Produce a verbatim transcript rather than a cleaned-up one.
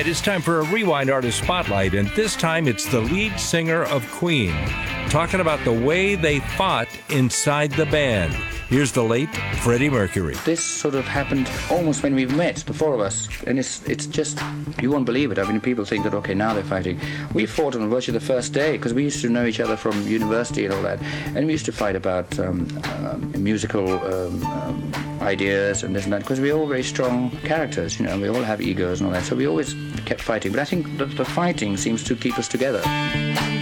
right, it's time for a Rewind Artist Spotlight, and this time it's the lead singer of Queen, talking about the way they fought inside the band. Here's the late Freddie Mercury. This sort of happened almost when we met, the four of us, and it's it's just, you won't believe it. I mean, people think that, okay, now they're fighting. We fought on virtually the first day, because we used to know each other from university and all that, and we used to fight about um, um, musical um, um, ideas and this and that, because we're all very strong characters, you know, we all have egos and all that, so we always kept fighting. But I think the, the fighting seems to keep us together.